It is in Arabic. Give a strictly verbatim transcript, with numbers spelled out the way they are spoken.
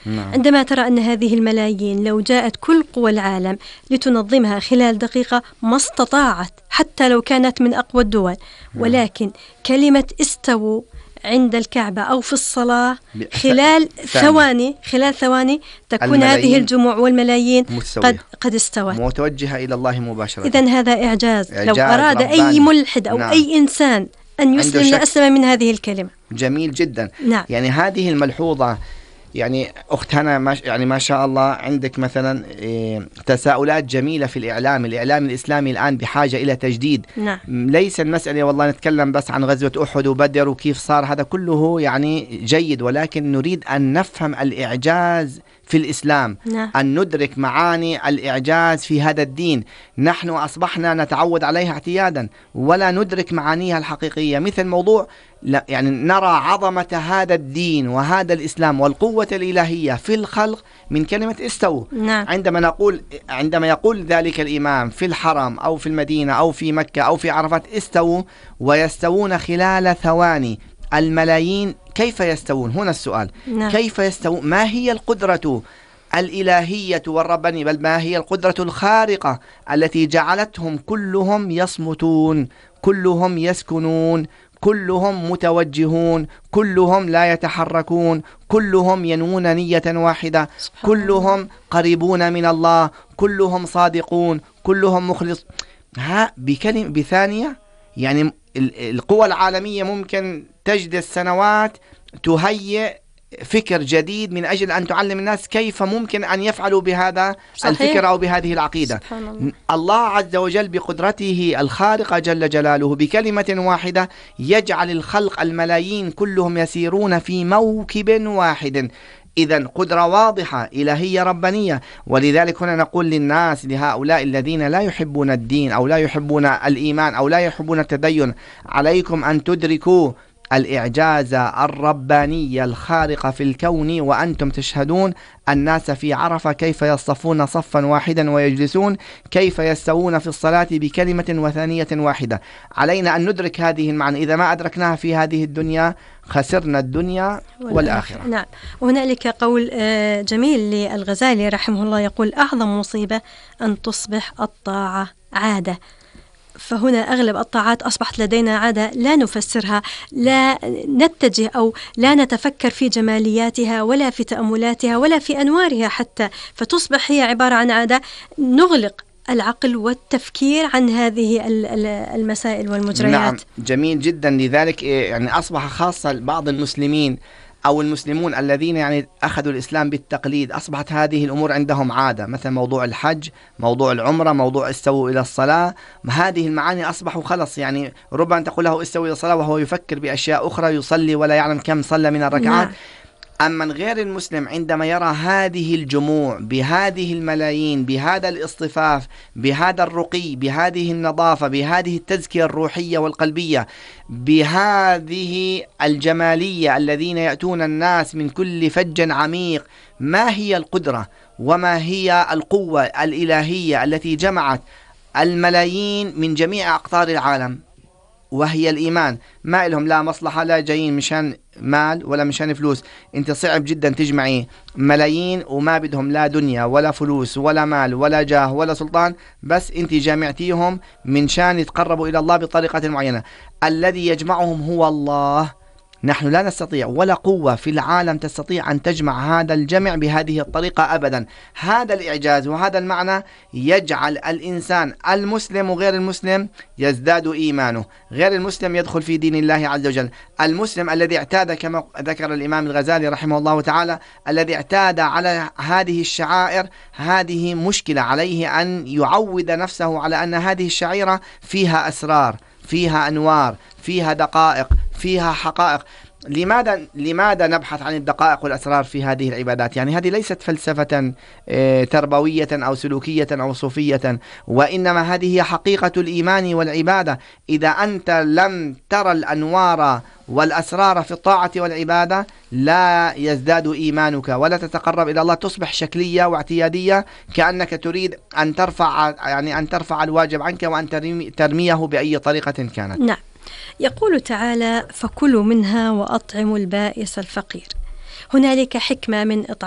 نعم. عندما ترى أن هذه الملايين لو جاءت كل قوى العالم لتنظمها خلال دقيقة ما استطاعت، حتى لو كانت من أقوى الدول. ولكن كلمة استووا عند الكعبة أو في الصلاة خلال ثواني خلال ثواني تكون هذه الجموع والملايين قد قد استوت متوجهة إلى الله مباشرة. إذن هذا إعجاز, إعجاز لو أراد رباني. أي ملحد أو نعم. أي إنسان أن يسلم لأسلم من هذه الكلمة. جميل جدا. نعم. يعني هذه الملحوظة، يعني أخت هنا ما يعني ما شاء الله عندك مثلا إيه تساؤلات جميلة في الإعلام الإعلام الإسلامي الآن بحاجة إلى تجديد. نعم. ليس المسألة والله نتكلم بس عن غزوة أحد وبدر وكيف صار، هذا كله يعني جيد، ولكن نريد أن نفهم الإعجاز في الإسلام. نعم. أن ندرك معاني الإعجاز في هذا الدين. نحن أصبحنا نتعود عليها اعتيادا ولا ندرك معانيها الحقيقية، مثل موضوع لا يعني نرى عظمة هذا الدين وهذا الإسلام والقوة الإلهية في الخلق من كلمة استووا. نعم. عندما نقول عندما يقول ذلك الإمام في الحرم أو في المدينة أو في مكة أو في عرفات استووا، ويستوون خلال ثواني الملايين، كيف يستوون؟ هنا السؤال. نعم. كيف يستوون؟ ما هي القدرة الإلهية والربانية، بل ما هي القدرة الخارقة التي جعلتهم كلهم يصمتون، كلهم يسكنون، كلهم متوجهون، كلهم لا يتحركون، كلهم ينوون نية واحدة، كلهم قريبون من الله، كلهم صادقون، كلهم مخلص. ها بكلمة بثانية يعني القوى العالمية ممكن تجد السنوات تهيئ فكر جديد من أجل أن تعلم الناس كيف ممكن أن يفعلوا بهذا صحيح. الفكر أو بهذه العقيدة. الله. الله عز وجل بقدرته الخارقة جل جلاله بكلمة واحدة يجعل الخلق الملايين كلهم يسيرون في موكب واحد. إذن قدرة واضحة إلهية ربانية. ولذلك هنا نقول للناس، لهؤلاء الذين لا يحبون الدين أو لا يحبون الإيمان أو لا يحبون التدين، عليكم أن تدركوا الإعجاز الرباني الخارق في الكون وأنتم تشهدون الناس في عرفة كيف يصفون صفا واحدا ويجلسون، كيف يستوون في الصلاة بكلمة وثانية واحدة. علينا أن ندرك هذه المعنى، إذا ما أدركناها في هذه الدنيا خسرنا الدنيا والآخرة. نعم. وهنالك قول جميل للغزالي رحمه الله يقول: أعظم مصيبة أن تصبح الطاعة عادة. فهنا أغلب الطاعات أصبحت لدينا عادة لا نفسرها، لا نتجه أو لا نتفكر في جمالياتها ولا في تأملاتها ولا في أنوارها حتى، فتصبح هي عبارة عن عادة نغلق العقل والتفكير عن هذه المسائل والمجريات. نعم جميل جدا. لذلك يعني أصبح خاصة بعض المسلمين أو المسلمون الذين يعني أخذوا الإسلام بالتقليد، أصبحت هذه الأمور عندهم عادة، مثل موضوع الحج، موضوع العمرة، موضوع استووا إلى الصلاة. هذه المعاني أصبحوا خلص، يعني ربما تقول له استووا إلى الصلاة وهو يفكر بأشياء أخرى، يصلي ولا يعلم كم صلى من الركعات. نعم. أما غير المسلم عندما يرى هذه الجموع بهذه الملايين، بهذا الاصطفاف، بهذا الرقي، بهذه النظافة، بهذه التزكية الروحية والقلبية، بهذه الجمالية الذين يأتون الناس من كل فج عميق، ما هي القدرة وما هي القوة الإلهية التي جمعت الملايين من جميع أقطار العالم؟ وهي الإيمان. ما لهم لا مصلحة، لا جايين مشان مال ولا مشان فلوس. انت صعب جدا تجمعي ملايين وما بدهم لا دنيا ولا فلوس ولا مال ولا جاه ولا سلطان، بس انت جامعتيهم من شان يتقربوا إلى الله بطريقة معينة. الذي يجمعهم هو الله. نحن لا نستطيع ولا قوة في العالم تستطيع أن تجمع هذا الجمع بهذه الطريقة أبدا. هذا الإعجاز وهذا المعنى يجعل الإنسان المسلم وغير المسلم يزداد إيمانه. غير المسلم يدخل في دين الله عز وجل. المسلم الذي اعتاد كما ذكر الإمام الغزالي رحمه الله تعالى، الذي اعتاد على هذه الشعائر، هذه مشكلة عليه أن يعود نفسه على أن هذه الشعيرة فيها أسرار، فيها أنوار، فيها دقائق، فيها حقائق. لماذا لماذا نبحث عن الدقائق والأسرار في هذه العبادات؟ يعني هذه ليست فلسفة تربوية أو سلوكية أو صوفية، وإنما هذه هي حقيقة الإيمان والعبادة. إذا أنت لم ترى الأنوار والأسرار في الطاعة والعبادة لا يزداد إيمانك ولا تتقرب إلى الله، تصبح شكلية واعتيادية، كأنك تريد أن ترفع يعني أن ترفع الواجب عنك وأن ترميه بأي طريقة كانت. نعم. يقول تعالى: فكلوا منها وأطعموا البائس الفقير. هنالك حكمة من إطعام